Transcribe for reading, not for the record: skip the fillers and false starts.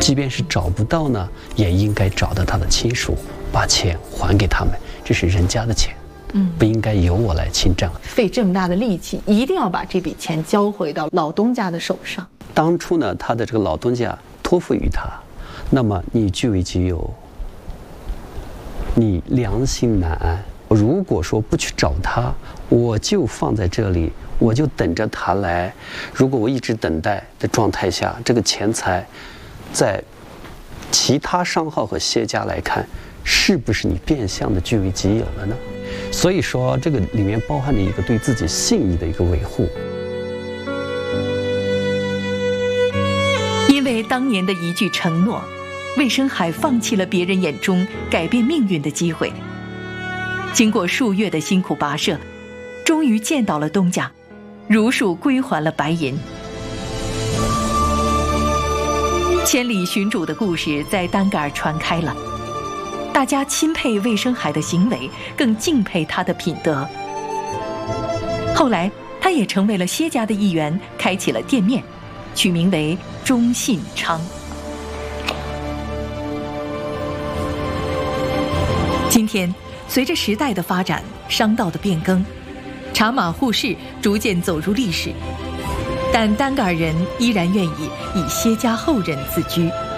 即便是找不到呢，也应该找到他的亲属，把钱还给他们，这是人家的钱，不应该由我来侵占。 费这么大的力气，一定要把这笔钱交回到老东家的手上。 当初呢，他的这个老东家托付于他，那么你据为己有，你良心难安。如果说不去找他，我就放在这里，我就等着他来。如果我一直等待的状态下，这个钱财在其他商号和谢家来看，是不是你变相的据为己有了呢？所以说，这个里面包含了一个对自己信义的一个维护。 因为当年的一句承诺，魏生海放弃了别人眼中改变命运的机会。经过数月的辛苦跋涉，终于见到了东家，如数归还了白银。千里寻主的故事在单杆传开了，大家钦佩魏生海的行为，更敬佩他的品德。后来，他也成为了谢家的一员，开启了店面，取名为中信昌。今天，随着时代的发展，商道的变更，茶马互市逐渐走入历史，但单杆人依然愿意以谢家后人自居。